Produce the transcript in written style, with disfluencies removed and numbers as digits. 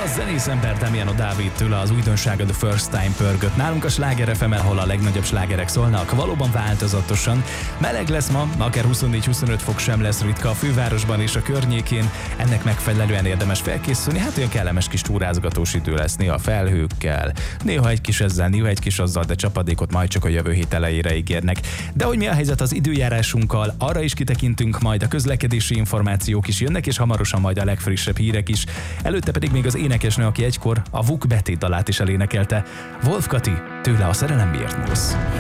A zenészember Damiano David tőle az újdonsága The First Time pörgött. Nálunk a Sláger FM-en, ahol a legnagyobb slágerek szólnak, valóban változatosan. Meleg lesz ma, akár 24-25 fok sem lesz ritka a fővárosban és a környékén. Ennek megfelelően érdemes felkészülni, hát olyan kellemes kis túrázgatós idő lesz, néha felhőkkel. Néha egy kis ezzel, néha egy kis azzal, de csapadékot majd csak a jövő hét elejére ígérnek. De hogy mi a helyzet az időjárásunkkal, arra is kitekintünk, majd a közlekedési információk is jönnek, és hamarosan majd a legfrissebb hírek is. Előtte pedig még az énekesnő, aki egykor a Vuk Betét dalát is elénekelte. Wolf Kati, tőle a Szerelem miért múlsz.